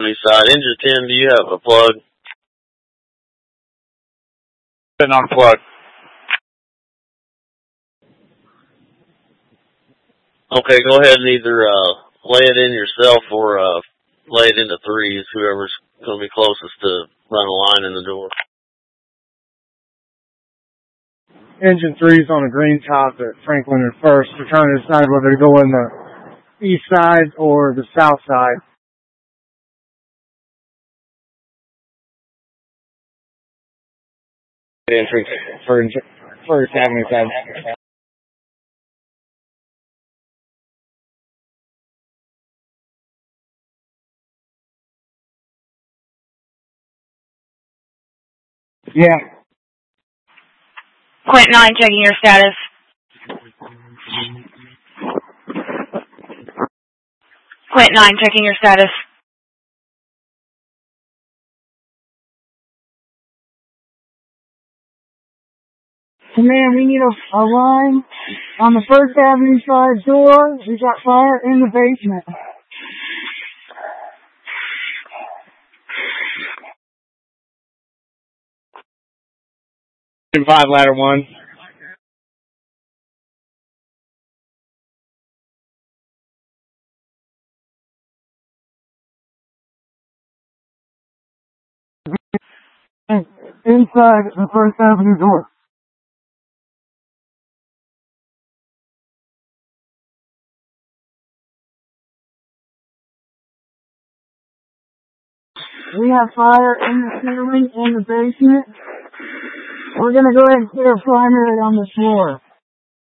Side. Engine 10, do you have a plug? Been unplugged. Okay, go ahead and either lay it in yourself or lay it into threes, whoever's going to be closest to run a line in the door. Engine 3's on a green top at Franklin and First. We're trying to decide whether to go in the east side or the south side. Entrance for First Avenue side. Yeah. Quint 9, checking your status. Quint 9, checking your status. Command, we need a line on the First Avenue side door. We got fire in the basement. In 5 ladder 1. Inside the First Avenue door. We have fire in the ceiling in the basement. We're going to go ahead and clear primary on the floor.